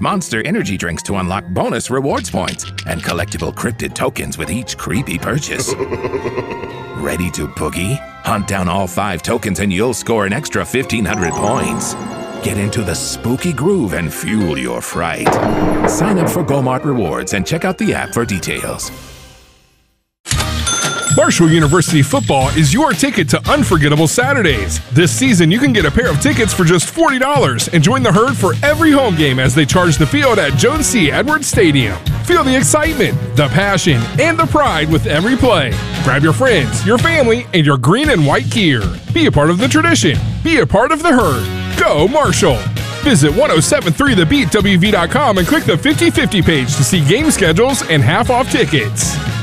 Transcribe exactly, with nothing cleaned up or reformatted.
Monster energy drinks to unlock bonus rewards points and collectible cryptid tokens with each creepy purchase. Ready to boogie? Hunt down all five tokens and you'll score an extra fifteen hundred points. Get into the spooky groove and fuel your fright. Sign up for GoMart Rewards and check out the app for details. Marshall University football is your ticket to unforgettable Saturdays. This season, you can get a pair of tickets for just forty dollars and join the herd for every home game as they charge the field at Jones C. Edwards Stadium. Feel the excitement, the passion, and the pride with every play. Grab your friends, your family, and your green and white gear. Be a part of the tradition. Be a part of the herd. Go Marshall! Visit ten seventy-three the beat W V dot com and click the fifty fifty page to see game schedules and half-off tickets.